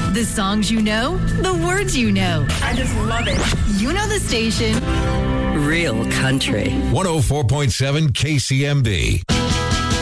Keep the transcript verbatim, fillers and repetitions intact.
The songs you know, the words you know. I just love it. You know the station. Real country. one oh four point seven K C M B.